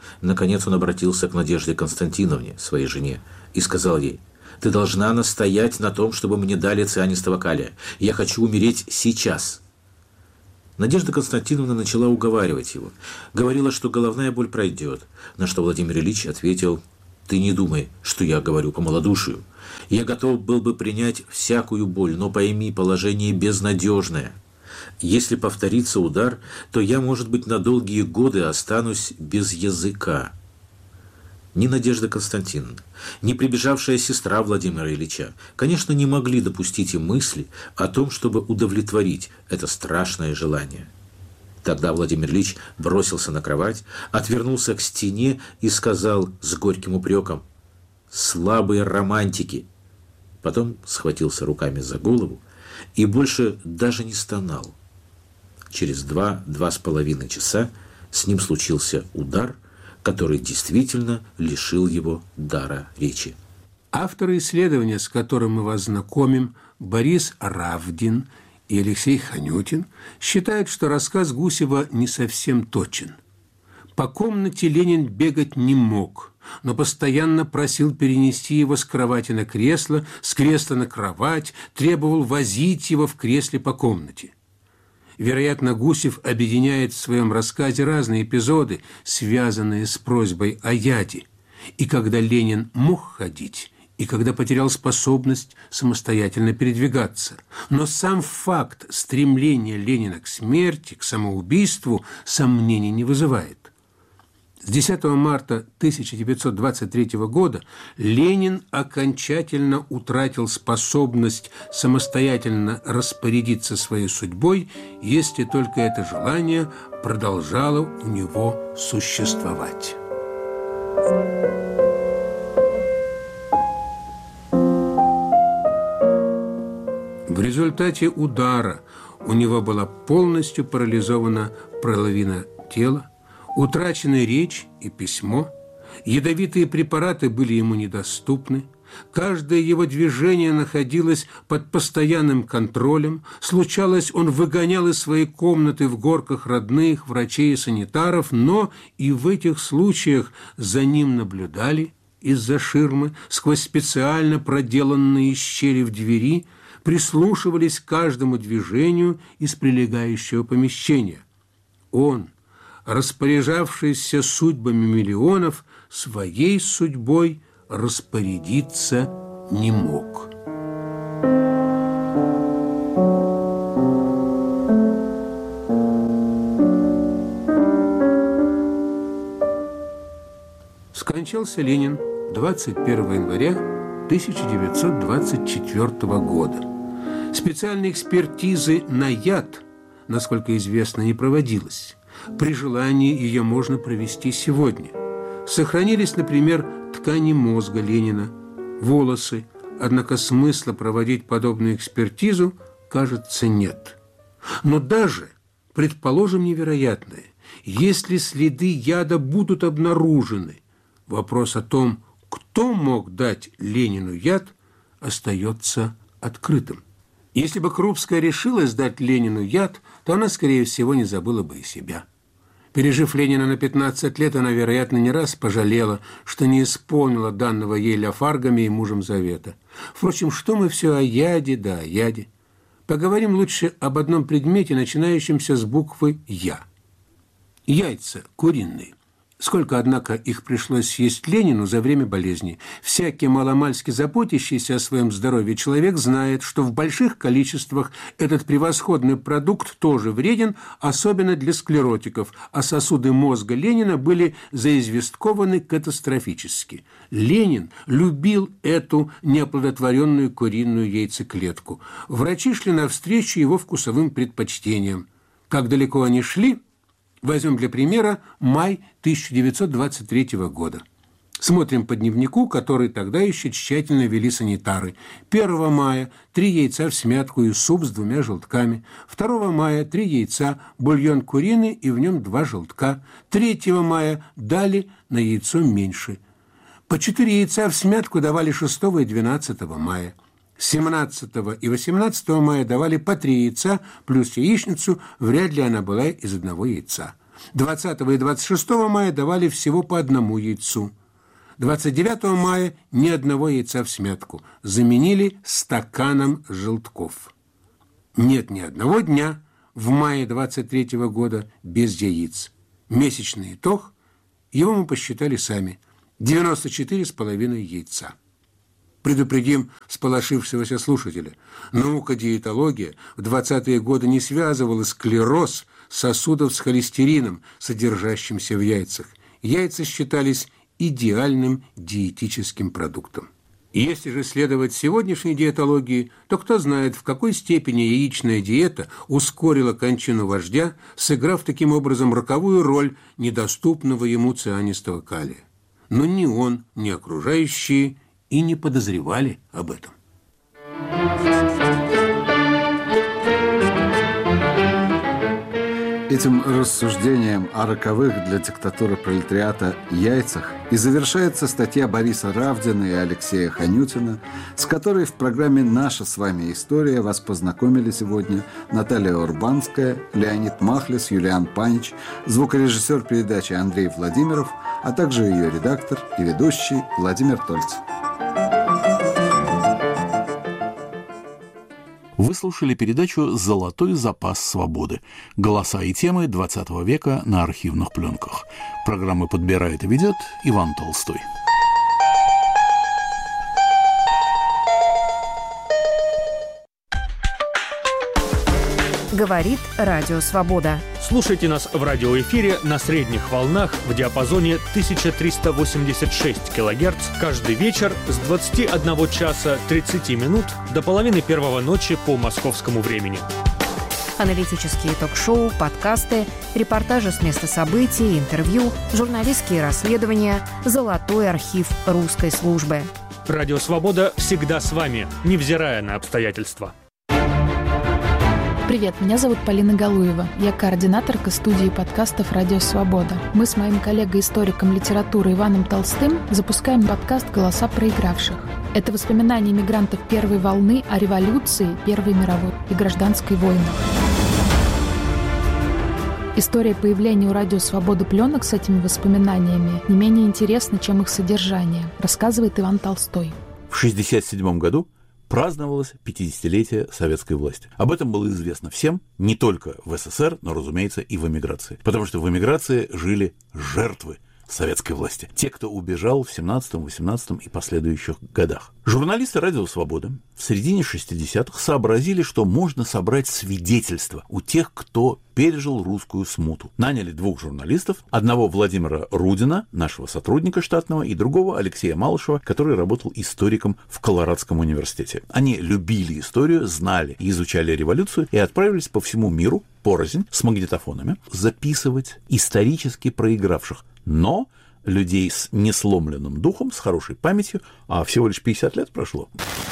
Наконец он обратился к Надежде Константиновне, своей жене, и сказал ей: «Ты должна настоять на том, чтобы мне дали цианистого калия. Я хочу умереть сейчас». Надежда Константиновна начала уговаривать его. Говорила, что головная боль пройдет, на что Владимир Ильич ответил: «Ты не думай, что я говорю по малодушию. Я готов был бы принять всякую боль, но пойми, положение безнадежное. Если повторится удар, то я, может быть, на долгие годы останусь без языка». Ни Надежда Константиновна, ни прибежавшая сестра Владимира Ильича, конечно, не могли допустить и мысли о том, чтобы удовлетворить это страшное желание. Тогда Владимир Ильич бросился на кровать, отвернулся к стене и сказал с горьким упреком: «Слабые романтики!» Потом схватился руками за голову и больше даже не стонал. Через 2–2,5 часа с ним случился удар, который действительно лишил его дара речи. Авторы исследования, с которым мы вас знакомим, Борис Равдин и Алексей Ханютин, считают, что рассказ Гусева не совсем точен. По комнате Ленин бегать не мог, но постоянно просил перенести его с кровати на кресло, с кресла на кровать, требовал возить его в кресле по комнате. Вероятно, Гусев объединяет в своем рассказе разные эпизоды, связанные с просьбой о яде. И когда Ленин мог ходить, и когда потерял способность самостоятельно передвигаться. Но сам факт стремления Ленина к смерти, к самоубийству, сомнений не вызывает. С 10 марта 1923 года Ленин окончательно утратил способность самостоятельно распорядиться своей судьбой, если только это желание продолжало у него существовать. В результате удара у него была полностью парализована половина тела, утрачены речь и письмо, ядовитые препараты были ему недоступны, каждое его движение находилось под постоянным контролем, случалось, он выгонял из своей комнаты в горках родных, врачей и санитаров, но и в этих случаях за ним наблюдали из-за ширмы, сквозь специально проделанные щели в двери, прислушивались к каждому движению из прилегающего помещения. Он, распоряжавшийся судьбами миллионов, своей судьбой распорядиться не мог. Скончался Ленин 21 января 1924 года. Специальной экспертизы на яд, насколько известно, не проводилось. При желании ее можно провести сегодня. Сохранились, например, ткани мозга Ленина, волосы, однако смысла проводить подобную экспертизу, кажется, нет. Но даже, предположим невероятное, если следы яда будут обнаружены, вопрос о том, кто мог дать Ленину яд, остается открытым. Если бы Крупская решилась дать Ленину яд, то она, скорее всего, не забыла бы и себя. Пережив Ленина на 15 лет, она, вероятно, не раз пожалела, что не исполнила данного ей Ляфаргами и мужем завета. Впрочем, что мы все о яде да о яде? Поговорим лучше об одном предмете, начинающемся с буквы «Я». Яйца куриные. Сколько, однако, их пришлось съесть Ленину за время болезни. Всякий маломальски заботящийся о своем здоровье человек знает, что в больших количествах этот превосходный продукт тоже вреден, особенно для склеротиков, а сосуды мозга Ленина были заизвесткованы катастрофически. Ленин любил эту неоплодотворенную куриную яйцеклетку. Врачи шли навстречу его вкусовым предпочтениям. Как далеко они шли? Возьмем для примера май 1923 года. Смотрим по дневнику, который тогда еще тщательно вели санитары. 1 мая 3 яйца в смятку и суп с 2 желтками. 2 мая 3 яйца, бульон куриный и в нем 2 желтка. 3 мая дали на яйцо меньше. По 4 яйца в смятку давали 6 и 12 мая. 17 и 18 мая давали по 3 яйца плюс яичницу, вряд ли она была из одного яйца. 20 и 26 мая давали всего по одному яйцу. 29 мая ни одного яйца в смятку. Заменили стаканом желтков. Нет ни одного дня в мае 23 года без яиц. Месячный итог, его мы посчитали сами. 94,5 яйца. Предупредим сполошившегося слушателя. Наука диетология в 20-е годы не связывала склероз сосудов с холестерином, содержащимся в яйцах. Яйца считались идеальным диетическим продуктом. Если же следовать сегодняшней диетологии, то кто знает, в какой степени яичная диета ускорила кончину вождя, сыграв таким образом роковую роль недоступного ему цианистого калия. Но ни он, ни окружающие и не подозревали об этом. Этим рассуждением о роковых для диктатуры пролетариата яйцах и завершается статья Бориса Равдина и Алексея Ханютина, с которой в программе «Наша с вами история» вас познакомили сегодня Наталья Урбанская, Леонид Махлис, Юлиан Панич, звукорежиссер передачи Андрей Владимиров, а также ее редактор и ведущий Владимир Тольцев. Вы слушали передачу «Золотой запас свободы». Голоса и темы XX века на архивных пленках. Программу подбирает и ведет Иван Толстой. Говорит Радио Свобода. Слушайте нас в радиоэфире на средних волнах в диапазоне 1386 кГц каждый вечер с 21 часа 30 минут до половины первого ночи по московскому времени. Аналитические ток-шоу, подкасты, репортажи с места событий, интервью, журналистские расследования, золотой архив русской службы. Радио Свобода всегда с вами, невзирая на обстоятельства. Привет, меня зовут Полина Галуева. Я координаторка студии подкастов «Радио Свобода». Мы с моим коллегой-историком литературы Иваном Толстым запускаем подкаст «Голоса проигравших». Это воспоминания мигрантов первой волны о революции, Первой мировой и гражданской войнах. История появления у «Радио Свобода» пленок с этими воспоминаниями не менее интересна, чем их содержание, рассказывает Иван Толстой. В 1967 году праздновалось 50-летие советской власти. Об этом было известно всем, не только в СССР, но, разумеется, и в эмиграции. Потому что в эмиграции жили жертвы советской власти. Те, кто убежал в 17-м, 18-м и последующих годах. Журналисты «Радио Свобода» в середине 60-х сообразили, что можно собрать свидетельства у тех, кто пережил русскую смуту. Наняли 2 журналистов, одного Владимира Рудина, нашего сотрудника штатного, и другого Алексея Малышева, который работал историком в Колорадском университете. Они любили историю, знали и изучали революцию и отправились по всему миру порознь с магнитофонами записывать исторически проигравших, но людей с несломленным духом, с хорошей памятью, а всего лишь 50 лет прошло.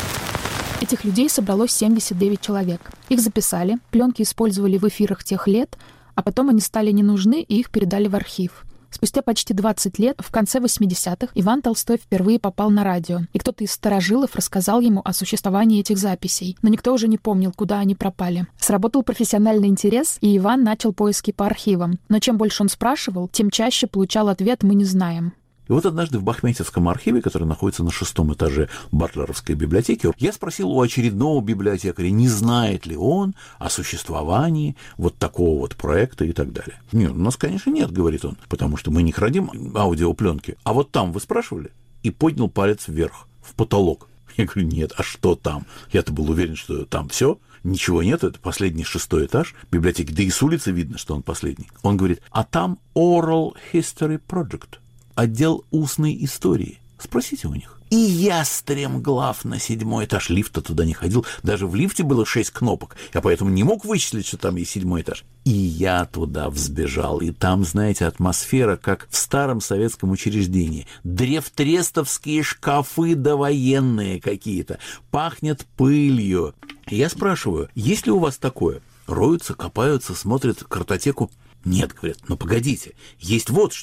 Этих людей собралось 79 человек. Их записали, пленки использовали в эфирах тех лет, а потом они стали не нужны, и их передали в архив. Спустя почти 20 лет, в конце 80-х, Иван Толстой впервые попал на радио, и кто-то из старожилов рассказал ему о существовании этих записей, но никто уже не помнил, куда они пропали. Сработал профессиональный интерес, и Иван начал поиски по архивам. Но чем больше он спрашивал, тем чаще получал ответ «мы не знаем». И вот однажды в Бахметьевском архиве, который находится на 6-м этаже Батлеровской библиотеки, я спросил у очередного библиотекаря, не знает ли он о существовании вот такого вот проекта и так далее. Нет, у нас, конечно, нет, говорит он, потому что мы не храним аудиопленки. А вот там вы спрашивали? И поднял палец вверх, в потолок. Я говорю, нет, а что там? Я-то был уверен, что там все. Ничего нет, это последний 6-й этаж библиотеки. Да и с улицы видно, что он последний. Он говорит, а там Oral History Project. Отдел устной истории. Спросите у них. И я стремглав на 7-й этаж. Лифта туда не ходил. Даже в лифте было 6 кнопок. Я поэтому не мог вычислить, что там есть 7-й этаж. И я туда взбежал. И там, знаете, атмосфера, как в старом советском учреждении. Древтрестовские шкафы довоенные какие-то. Пахнет пылью. И я спрашиваю, есть ли у вас такое? Роются, копаются, смотрят картотеку. Нет, говорят, но погодите, есть вот что.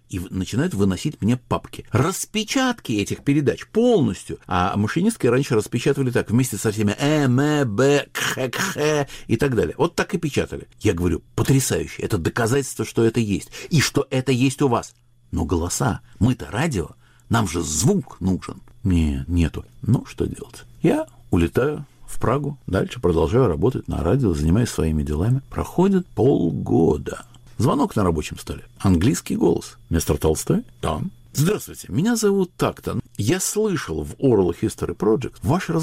и начинают выносить мне папки. Распечатки этих передач полностью. А машинистки раньше распечатывали так, вместе со всеми Б, Х и так далее. Вот так и печатали. Я говорю, потрясающе. Это доказательство, что это есть. И что это есть у вас. Но голоса, мы-то радио, нам же звук нужен. Нету. Ну, что делать? Я улетаю в Прагу, дальше продолжаю работать на радио, занимаюсь своими делами. Проходит полгода. Звонок на рабочем столе. Английский голос. Мистер Толстой? Да. Здравствуйте, меня зовут так-то. Я слышал в Oral History Project ваш разговор